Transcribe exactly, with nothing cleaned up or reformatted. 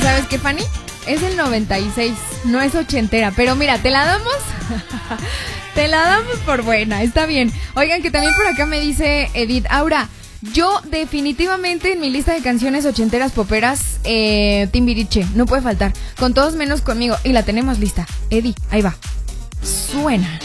¿sabes qué, Fanny? Es el noventa y seis, no es ochentera, pero mira, te la damos, te la damos por buena, está bien. Oigan, que también por acá me dice Edith, Aura, yo definitivamente en mi lista de canciones ochenteras poperas, eh, Timbiriche, no puede faltar, con todos menos conmigo, y la tenemos lista. Eddie, ahí va, suena.